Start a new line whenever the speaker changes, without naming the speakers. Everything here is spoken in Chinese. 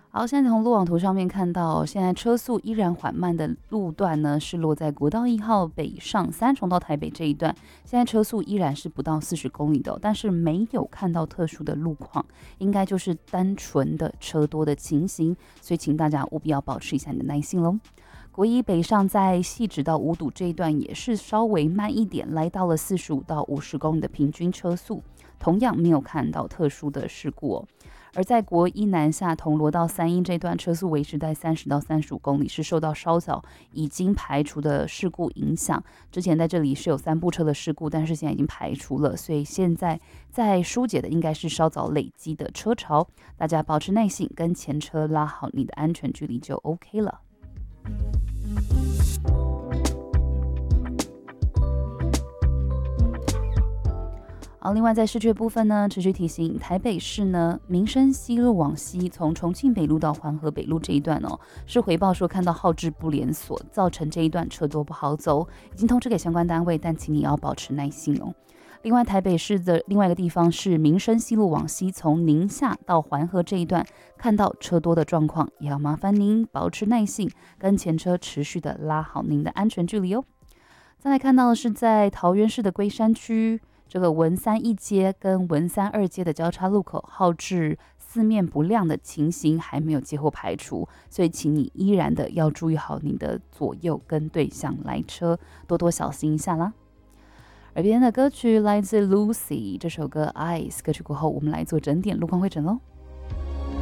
好，现在从路网图上面看到，现在车速依然缓慢的路段呢，是落在国道1号北上三重到台北这一段，现在车速依然是不到40公里的但是没有看到特殊的路况，应该就是单纯的车多的情形，所以请大家务必要保持一下你的耐心喽。国一北上在汐止到五堵这一段也是稍微慢一点，来到了45到50公里的平均车速，同样没有看到特殊的事故而在国一南下铜锣到三鹰这段车速维持在30到35公里，是受到稍早已经排除的事故影响。之前在这里是有3部车的事故，但是现在已经排除了，所以现在在疏解的应该是稍早累积的车潮。大家保持耐性，跟前车拉好你的安全距离就 OK 了。好，另外在市区部分呢，持续提醒台北市呢，民生西路往西，从重庆北路到环河北路这一段是回报说看到号志不连锁，造成这一段车多不好走，已经通知给相关单位，但请你要保持耐心另外，台北市的另外一个地方是民生西路往西，从宁夏到环河这一段，看到车多的状况，也要麻烦您保持耐性，跟前车持续的拉好您的安全距离再来看到的是在桃园市的龟山区。这个文3一街跟文3二街的交叉路口，号志四面不亮的情形还没有接后排除，所以请你依然的要注意好你的左右跟对向来车，多多小心一下啦。耳边的歌曲来自 Lucy 这首歌 Eyes 歌曲过后，我们来做整点路况会诊咯。